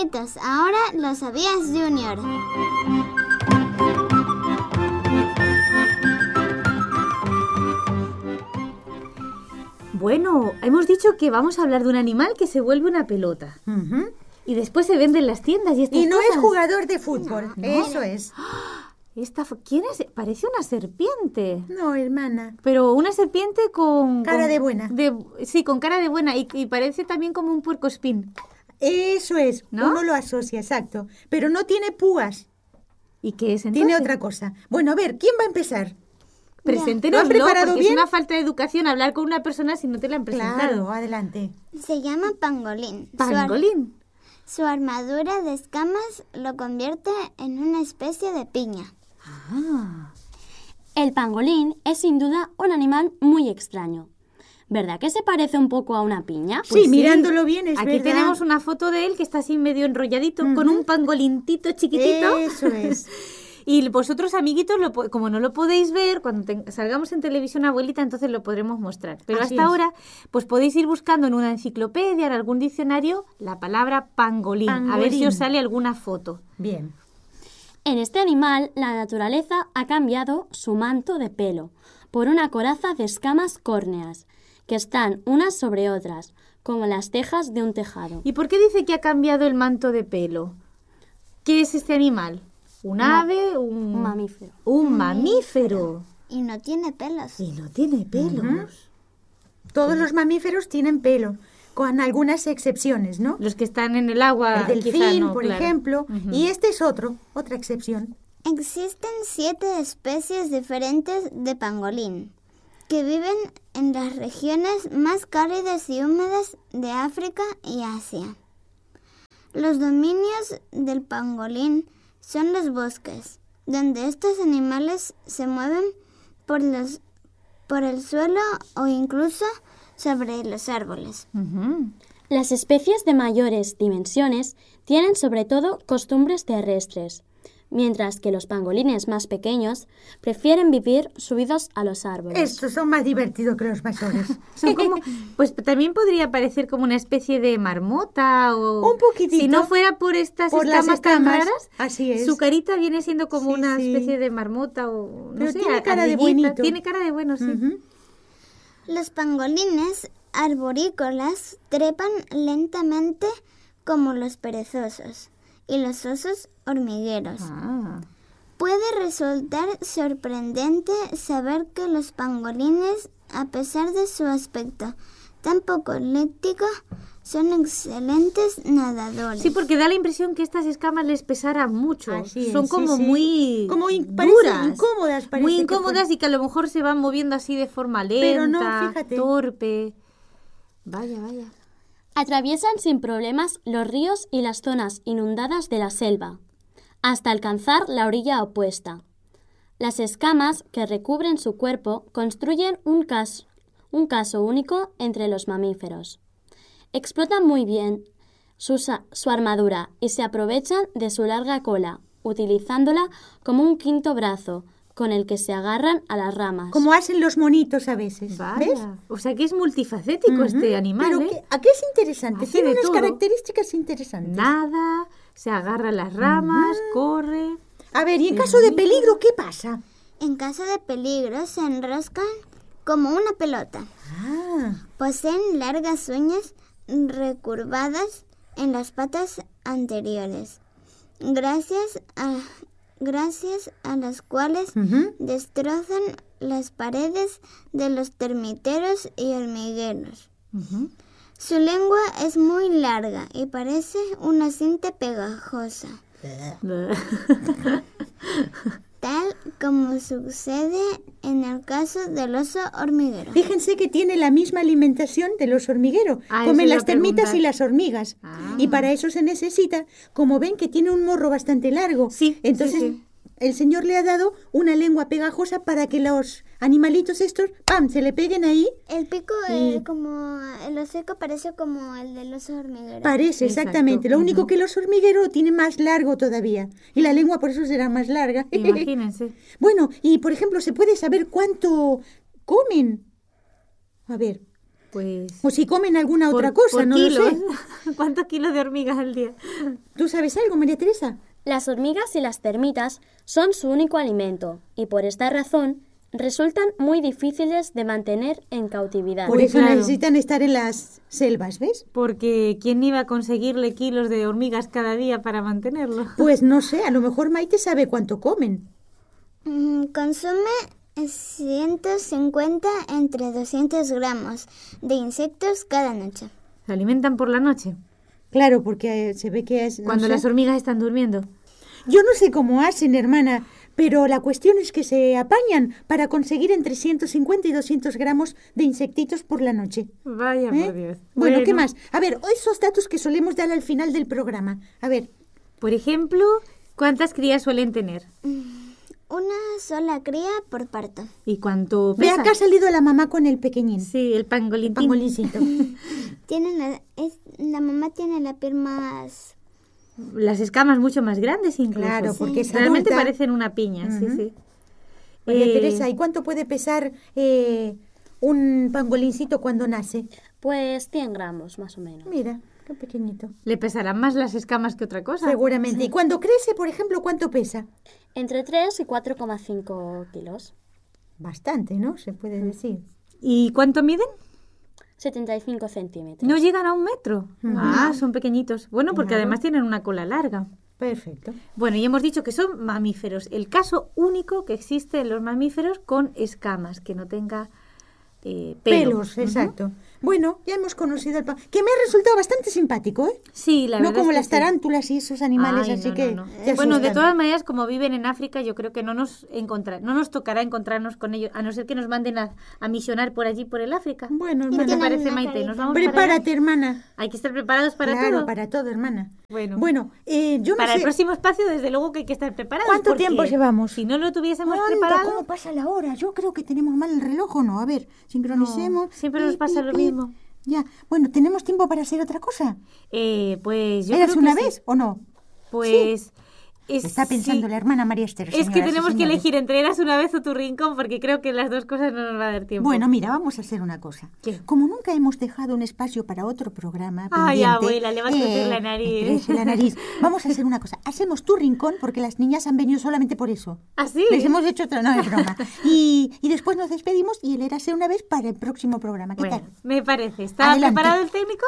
amiguitos, ahora lo sabías, Junior. Bueno, hemos dicho que vamos a hablar de un animal que se vuelve una pelota. Y después se vende en las tiendas y estas Y no cosas. es jugador de fútbol, eso es. ¿Quién es? Parece una serpiente. No, hermana. Pero una serpiente con... Cara de buena. Sí, con cara de buena. Y parece también como un puercoespín. Eso es, ¿no? Uno lo asocia, exacto. Pero no tiene púas. ¿Y qué es entonces? Tiene otra cosa. Bueno, a ver, ¿quién va a empezar? Preséntenoslo, ¿Lo han preparado porque bien? es una falta de educación hablar con una persona si no te la han presentado. Claro, adelante. Se llama pangolín. ¿Pangolín? Su armadura de escamas lo convierte en una especie de piña. Ah. El pangolín es sin duda un animal muy extraño. ¿Verdad que se parece un poco a una piña? Pues sí, mirándolo bien es Aquí verdad. tenemos una foto de él que está así medio enrolladito con un pangolintito chiquitito. Eso es. Y vosotros, amiguitos, como no lo podéis ver, cuando salgamos en televisión, abuelita, entonces lo podremos mostrar. Pero Así hasta es. ahora, pues podéis ir buscando en una enciclopedia, en algún diccionario, la palabra pangolín. A ver si os sale alguna foto. Bien. En este animal, la naturaleza ha cambiado su manto de pelo por una coraza de escamas córneas, que están unas sobre otras, como las tejas de un tejado. ¿Y por qué dice que ha cambiado el manto de pelo? ¿Qué es este animal? ¿Un ave? Un mamífero. Un mamífero. Y no tiene pelos. Y no tiene pelos. Todos los mamíferos tienen pelo, con algunas excepciones, ¿no? Los que están en el agua. El quizá delfín, no, por claro. ejemplo. Y este es otra excepción. Existen 7 especies diferentes de pangolín que viven en las regiones más cálidas y húmedas de África y Asia. Los dominios del pangolín son los bosques, donde estos animales se mueven por el suelo o incluso sobre los árboles. Las especies de mayores dimensiones tienen sobre todo costumbres terrestres, mientras que los pangolines más pequeños prefieren vivir subidos a los árboles. Estos son más divertidos que los mayores. Son como, pues también podría parecer como una especie de marmota o... Un poquitito. Si no fuera por estas Por las escamas tan escamas, raras, así es. su carita viene siendo como Sí, una sí. especie de marmota o... No Pero sé, tiene cara de ardillita. buenito. Tiene cara de bueno, sí. Los pangolines arborícolas trepan lentamente como los perezosos y los osos hormigueros. Ah. Puede resultar sorprendente saber que los pangolines, a pesar de su aspecto tan poco atlético, son excelentes nadadores. Sí, porque da la impresión que estas escamas les pesaran mucho. Así es, Son sí, como sí. muy Como parecen duras. incómodas, parece muy que incómodas y que a lo mejor se van moviendo así de forma lenta, Pero no, fíjate. torpe. Vaya, vaya. Atraviesan sin problemas los ríos y las zonas inundadas de la selva, hasta alcanzar la orilla opuesta. Las escamas que recubren su cuerpo construyen un caso único entre los mamíferos. Explotan muy bien su armadura y se aprovechan de su larga cola, utilizándola como un quinto brazo, con el que se agarran a las ramas. Como hacen los monitos a veces. Vaya. ¿Ves? O sea que es multifacético este animal, Pero ¿eh? ¿a qué es interesante? Hace Tiene de unas todo. características interesantes. Nada, se agarra a las ramas, corre. A ver, y en caso de peligro, ¿qué pasa? En caso de peligro se enroscan como una pelota. Poseen largas uñas recurvadas en las patas anteriores, gracias a las cuales destrozan las paredes de los termiteros y hormigueros. Su lengua es muy larga y parece una cinta pegajosa, tal como sucede en el caso del oso hormiguero. Fíjense que tiene la misma alimentación del oso hormiguero. Ah, eso Comen iba las a termitas preguntar. y las hormigas. Y para eso se necesita, como ven que tiene un morro bastante largo. Sí, Entonces, sí. el señor le ha dado una lengua pegajosa para que los animalitos estos, ¡pam!, se le peguen ahí. El pico, como el hocico, parece como el del oso hormiguero. Parece, Exacto. exactamente. Lo único que el oso hormiguero tiene más largo todavía. Y la lengua por eso será más larga. Imagínense. Bueno, y por ejemplo, ¿se puede saber cuánto comen? A ver, Pues o si comen alguna por- otra cosa, por no kilos. lo sé. ¿Cuántos kilos de hormigas al día? ¿Tú sabes algo, María Teresa? Las hormigas y las termitas son su único alimento y por esta razón resultan muy difíciles de mantener en cautividad. Por eso claro. necesitan estar en las selvas, ¿ves? Porque ¿quién iba a conseguirle kilos de hormigas cada día para mantenerlo? Pues no sé, a lo mejor Maite sabe cuánto comen. Consume 150 entre 200 gramos de insectos cada noche. ¿Se alimentan por la noche? Claro, porque se ve que es... no Cuando sé. las hormigas están durmiendo. Yo no sé cómo hacen, hermana, pero la cuestión es que se apañan para conseguir entre 150 y 200 gramos de insectitos por la noche. Vaya ¿Eh? por Dios. Bueno, ¿qué más? A ver, esos datos que solemos dar al final del programa. A ver, Por ejemplo, ¿cuántas crías suelen tener? Una sola cría por parto. ¿Y cuánto ve pesa? acá ha salido la mamá con el pequeñín. Sí, el pangolín. Pangolincito. La mamá tiene la piel más... Las escamas mucho más grandes incluso. Claro, porque es Realmente adulta. parecen una piña, sí, sí. María Eh, Teresa, ¿y cuánto puede pesar un pangolincito cuando nace? Pues 100 gramos más o menos. Mira, qué pequeñito. Le pesarán más las escamas que otra cosa. Seguramente. ¿Y cuando crece, por ejemplo, cuánto pesa? Entre 3 y 4,5 kilos. Bastante, ¿no? Se puede decir. ¿Y cuánto miden? 75 centímetros. No llegan a 1 metro. Ah, son pequeñitos. Bueno, porque Claro. además tienen una cola larga. Perfecto. Bueno, y hemos dicho que son mamíferos. El caso único que existe en los mamíferos con escamas, que no tenga Pelos, exacto. Bueno, ya hemos conocido el que me ha resultado bastante simpático, ¿eh? Sí, la no verdad como es que las sí. tarántulas y esos animales, Ay, así no, que... no, no. te Bueno, de asustan. todas maneras, como viven en África, yo creo que no nos tocará encontrarnos con ellos, a no ser que nos manden a misionar por allí, por el África. Bueno, ¿Qué te hermana, parece, una Maite? carita. ¿Nos vamos para allá? prepárate, hermana. Hay que estar preparados para claro, todo. para todo, hermana. Bueno, yo no para sé... el próximo espacio, desde luego que hay que estar preparados. ¿Cuánto porque tiempo llevamos? Si no lo tuviésemos Anda, preparado, ¿cómo pasa la hora? Yo creo que tenemos mal el reloj, ¿o no? A ver, sincronicemos. No, siempre nos Pi, pasa pi, lo pi. mismo. Ya, bueno, ¿tenemos tiempo para hacer otra cosa? Pues yo ¿Eras creo una que sí. vez o no? Pues... Está pensando sí. la hermana María Esther. Es que señoras y tenemos que señores. elegir entre eras una vez o tu rincón, porque creo que las dos cosas no nos va a dar tiempo. Bueno, mira, vamos a hacer una cosa. ¿Qué? Como nunca hemos dejado un espacio para otro programa Ay, pendiente, abuela, le va a crecer la nariz. me crece la nariz. Vamos a hacer una cosa. Hacemos tu rincón porque las niñas han venido solamente por eso. ¿Ah, sí? Les hemos hecho otra, no es broma. Y después nos despedimos y el Érase una vez para el próximo programa. ¿Qué Bueno, tal? me parece. ¿Está Adelante. preparado el técnico?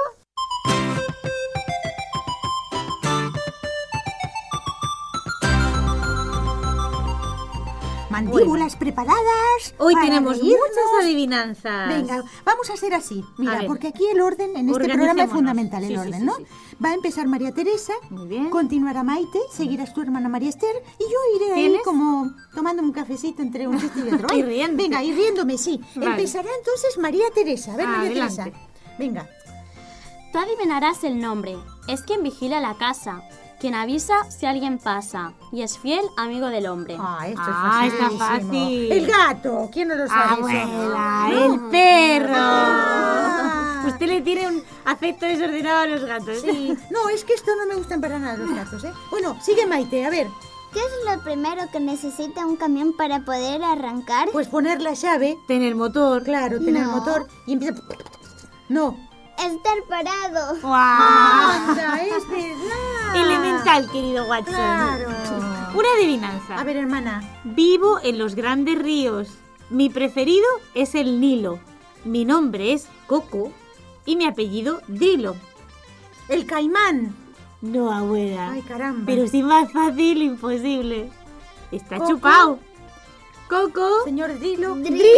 Mandíbulas preparadas. Hoy para tenemos reírnos. muchas adivinanzas. Venga, vamos a hacer así. A Mira, ver. porque aquí el orden en este programa es Organicémonos. fundamental, el Sí, sí, orden, sí, ¿no? sí. Va a empezar María Teresa, Muy bien. continuará Maite, seguirás tu hermana María Esther y yo iré ahí ¿Tienes? como tomando un cafecito entre un chiste y otro. Y ¿vale? riéndote. Venga, y riéndome, sí. Vale. Empezará entonces María Teresa. A ver, María Adelante. Teresa. Venga. Tú adivinarás el nombre. Es quien vigila la casa, quien avisa si alguien pasa y es fiel amigo del hombre. Ah, esto Ah, es está facilísimo. fácil. El gato. ¿Quién no lo sabe? Abuela, eso? el perro. Ah. Usted le tiene un afecto desordenado a los gatos. Sí. No, es que esto no me gustan para nada los gatos, ¿eh? Bueno, sigue Maite, a ver. ¿Qué es lo primero que necesita un camión para poder arrancar? Pues poner la llave, Tener motor. claro, tener No. motor y empieza... No. Estar parado. ¡Guau! ¡Anda, es verdad! Elemental, querido Watson. Claro. Una adivinanza. A ver, hermana. Vivo en los grandes ríos. Mi preferido es el Nilo. Mi nombre es Coco y mi apellido Drilo. El caimán. No, abuela. Ay, caramba. Pero si más fácil, imposible. Está Coco. chupado. Coco. Señor Drilo.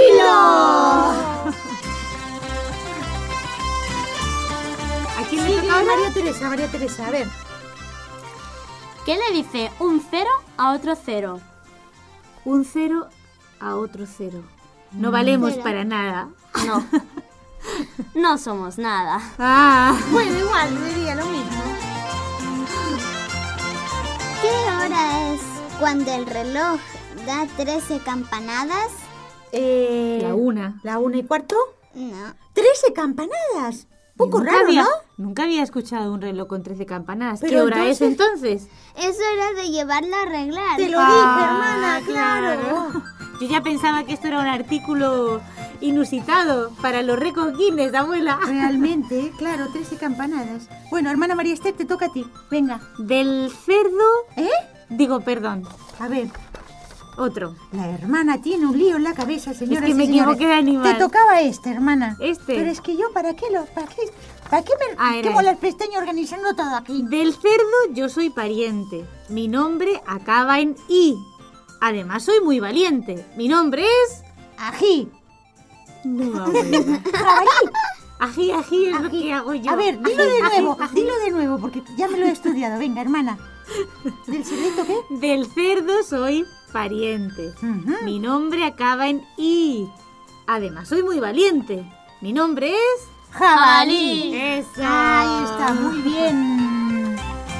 ¿A quién le Sigue toca ahora? María Teresa, a ver. ¿Qué le dice un cero a otro cero? Un cero a otro cero. No valemos Cero. para nada. No. No somos nada. Ah. Bueno, igual, diría lo mismo. ¿Qué hora es cuando el reloj da 13 campanadas? La una. ¿La 1:15? No. 13 campanadas. Poco Nunca raro, había, ¿no? Nunca había escuchado un reloj con 13 campanadas. Pero ¿Qué hora es entonces? Es hora de llevarla a arreglar. Te lo Ah, dije, hermana, claro. Yo ya pensaba que esto era un artículo inusitado para los récords Guinness, abuela. Realmente, claro, 13 campanadas. Bueno, hermana María Esther, te toca a ti. Venga. Del cerdo... ¿Eh? Digo, perdón, A ver, otro. la hermana tiene un lío en la cabeza, señoras Es que me y señores. equivoqué de animal. Te tocaba hermana. Este. Pero es que yo, ¿para qué me Ah, era quemo este. las pestañas organizando todo aquí? Del cerdo yo soy pariente. Mi nombre acaba en I. Además soy muy valiente. Mi nombre es... Ají. No, abuela. Ají, ají es lo que hago yo. A ver, dilo de Ají, nuevo, ají. dilo de nuevo, porque ya me lo he estudiado. Venga, hermana. ¿Del cerdito qué? Del cerdo soy pariente. Ujú. Mi nombre acaba en I. Además soy muy valiente. Mi nombre es... Jabalí. ¡Eso! Ahí está, muy bien.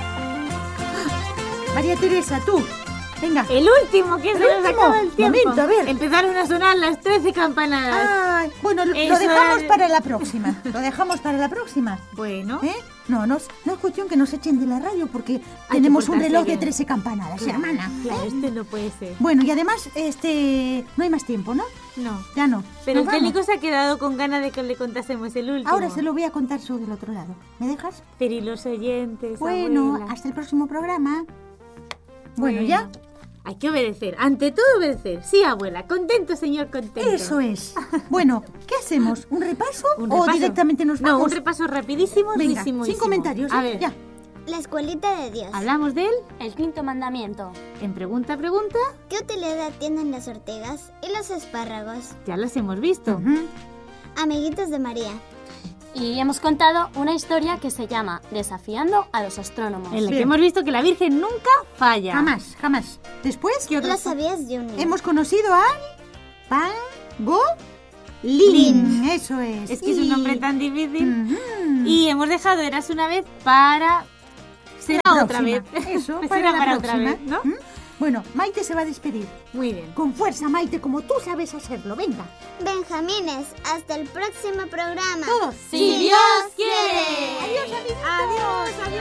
María Teresa, tú. Venga. El último, que El se nos último. acaba el tiempo. Momento, a ver. Empezaron a sonar las 13 campanadas. Ay, bueno, lo Eso dejamos era- para la próxima. Lo dejamos para la próxima. Bueno, ¿Eh? No es cuestión que nos echen de la radio porque tenemos un portarse reloj de bien. 13 campanadas, hermana. claro, este no puede ser. Bueno, y además, no hay más tiempo, ¿no? No. Ya no. Pero el Nos vamos. técnico se ha quedado con ganas de que le contásemos el último. Ahora se lo voy a contar yo del otro lado. ¿Me dejas? Pero y los oyentes, Bueno, abuela? hasta el próximo programa. Bueno, ¿ya? Hay que obedecer. Ante todo, obedecer. Sí, abuela. Contento, señor, contento. Eso es. Bueno, ¿qué hacemos? ¿Un repaso ¿Un o repaso? directamente nos vamos? No, un repaso rapidísimo, Venga, rapidísimo. sin comentarios. A ¿eh? ver, Ya. La escuelita de Dios. hablamos de él El quinto mandamiento. en pregunta, pregunta. ¿Qué utilidad tienen las ortigas y los espárragos? Ya las hemos visto. Ujú. Amiguitos de María. Y hemos contado una historia que se llama Desafiando a los astrónomos. En la que Bien. hemos visto que la Virgen nunca falla. Jamás, jamás. Después, ¿qué otro? ¿Lo sabías, Junior? Hemos conocido a Pangolín. Eso es. Es que es un nombre tan difícil. Ujú. Y hemos dejado Eras una vez para... Será La otra vez. próxima. Eso, Será para la para otra próxima. vez, ¿no? ¿Mm? Bueno, Maite se va a despedir. Muy bien. Con fuerza, Maite, como tú sabes hacerlo. Venga. Benjamines, hasta el próximo programa. Todos. ¡Si Dios quiere! Adiós, amiguitos. Adiós, adiós.